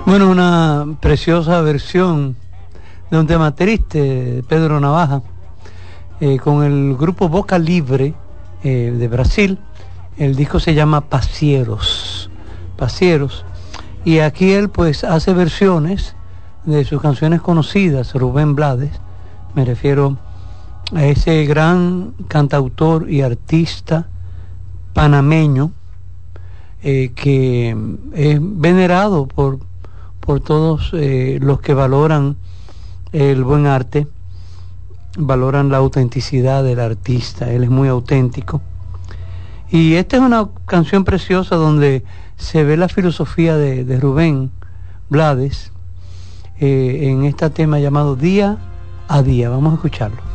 Bueno, una preciosa versión de un tema triste de Pedro Navaja, con el grupo Boca Libre de Brasil. El disco se llama Pasieros, y aquí él pues hace versiones de sus canciones conocidas. Rubén Blades, me refiero a ese gran cantautor y artista panameño, que es venerado por todos los que valoran el buen arte, valoran la autenticidad del artista. Él es muy auténtico, y esta es una canción preciosa donde se ve la filosofía de Rubén Blades en este tema llamado Día a Día. Vamos a escucharlo.